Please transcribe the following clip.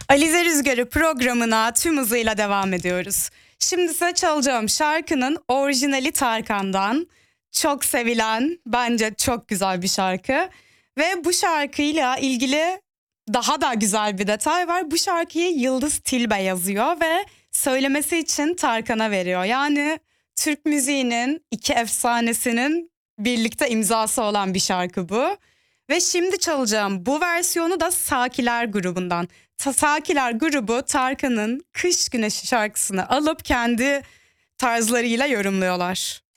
Alize Rüzgarı programına tüm hızıyla devam ediyoruz. Şimdi size çalacağım şarkının orijinali Tarkan'dan. Çok sevilen, bence çok güzel bir şarkı. Ve bu şarkıyla ilgili daha da güzel bir detay var. Bu şarkıyı Yıldız Tilbe yazıyor ve söylemesi için Tarkan'a veriyor. Yani Türk müziğinin iki efsanesinin birlikte imzası olan bir şarkı bu. Ve şimdi çalacağım bu versiyonu da Sakiler grubundan. Sakiler grubu Tarkan'ın Kış Güneşi şarkısını alıp kendi tarzlarıyla yorumluyorlar.